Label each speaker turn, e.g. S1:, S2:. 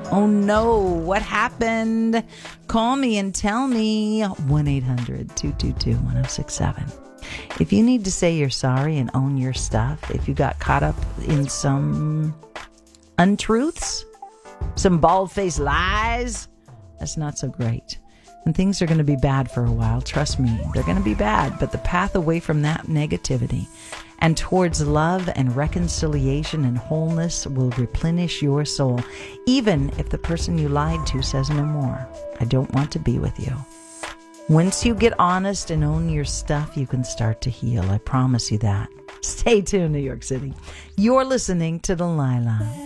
S1: Oh no, what happened? Call me and tell me. 1-800-222-1067. If you need to say you're sorry and own your stuff, if you got caught up in some untruths, some bald-faced lies, that's not so great. And things are going to be bad for a while. Trust me, they're going to be bad. But the path away from that negativity and towards love and reconciliation and wholeness will replenish your soul, even if the person you lied to says no more. I don't want to be with you. Once you get honest and own your stuff, you can start to heal. I promise you that. Stay tuned, New York City. You're listening to Delilah.